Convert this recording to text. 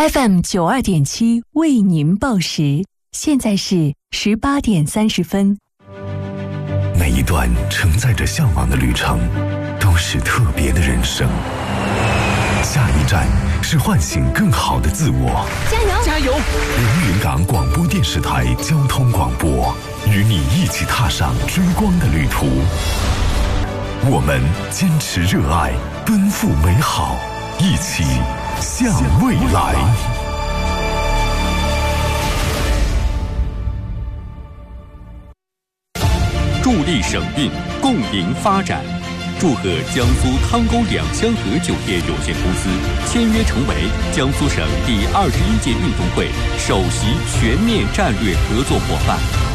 FM92.7为您报时，现在是18点30分。 每一段承载着向往的旅程，都是特别的人生。下一站是唤醒更好的自我。 加油！ 加油！ 连云港广播电视台交通广播，与你一起踏上追光的旅途。我们坚持热爱，奔赴美好，一起向未来。 助力省运，共赢发展。祝贺江苏汤沟两江河酒店有限公司签约成为江苏省第21届运动会首席全面战略合作伙伴。